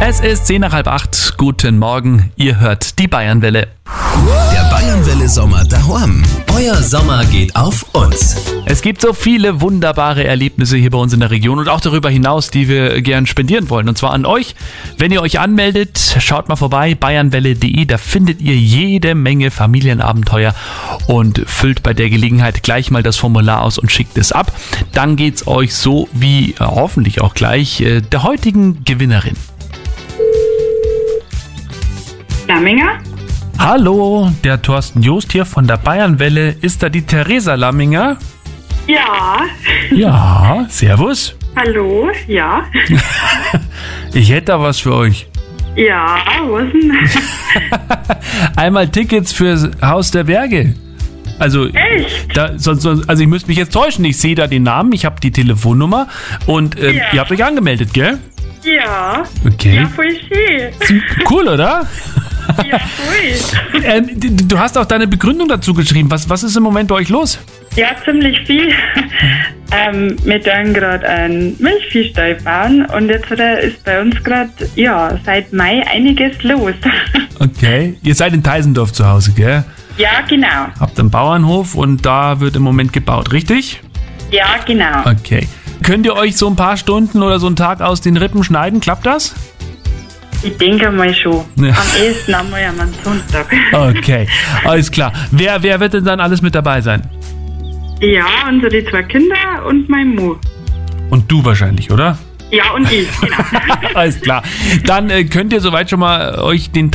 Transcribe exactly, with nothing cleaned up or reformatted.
Es ist zehn nach halb acht. Guten Morgen, ihr hört die Bayernwelle. Der Bayernwelle Sommer daheim. Euer Sommer geht auf uns. Es gibt so viele wunderbare Erlebnisse hier bei uns in der Region und auch darüber hinaus, die wir gern spendieren wollen. Und zwar an euch. Wenn ihr euch anmeldet, schaut mal vorbei, bayernwelle punkt de. Da findet ihr jede Menge Familienabenteuer und füllt bei der Gelegenheit gleich mal das Formular aus und schickt es ab. Dann geht's euch so wie äh, hoffentlich auch gleich äh, der heutigen Gewinnerin. Lamminger? Hallo, der Thorsten Joost hier von der Bayernwelle. Ist da die Theresa Lamminger? Ja. Ja, servus. Hallo? Ja. Ich hätte da was für euch. Ja, was denn? Einmal Tickets fürs Haus der Berge. Also, Echt? da, sonst, sonst, also ich müsste mich jetzt täuschen. Ich sehe da den Namen, ich habe die Telefonnummer und äh, Ja. ihr habt euch angemeldet, gell? Ja. Okay. Ja, voll schön. Cool, oder? Ja, voll. Ähm, du hast auch deine Begründung dazu geschrieben. Was, was ist im Moment bei euch los? Ja, ziemlich viel. ähm, wir tun gerade einen Milchviehstall bauen und jetzt äh, ist bei uns gerade, ja, seit Mai einiges los. Okay. Ihr seid in Teisendorf zu Hause, gell? Ja, genau. Habt einen Bauernhof und da wird im Moment gebaut, richtig? Ja, genau. Okay. Könnt ihr euch so ein paar Stunden oder so einen Tag aus den Rippen schneiden? Klappt das? Ich denke mal schon. Ja. Am ehesten einmal am Sonntag. Okay, alles klar. Wer, wer wird denn dann alles mit dabei sein? Ja, unsere zwei Kinder und mein Mo. Und du wahrscheinlich, oder? Ja, und ich, genau. Alles klar. Dann äh, könnt ihr soweit schon mal euch den